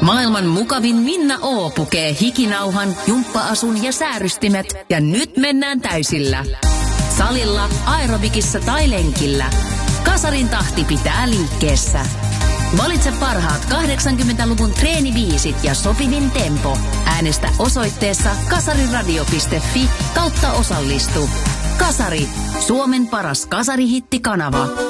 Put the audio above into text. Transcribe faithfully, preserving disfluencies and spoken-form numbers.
Maailman mukavin Minna O pukee hikinauhan, jumppa-asun ja säärystimet ja nyt mennään täysillä. Salilla, aerobikissa tai lenkillä. Kasarin tahti pitää liikkeessä. Valitse parhaat kahdeksankymmentäluvun treenibiisit ja sopivin tempo. Äänestä osoitteessa kasariradio piste fi kautta osallistu. Kasari, Suomen paras kasarihittikanava.